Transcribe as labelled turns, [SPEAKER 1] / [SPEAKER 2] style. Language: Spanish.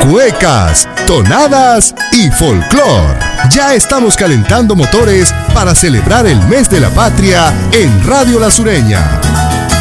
[SPEAKER 1] cuecas, tonadas y folclor. Ya estamos calentando motores para celebrar el mes de la patria en Radio La Sureña.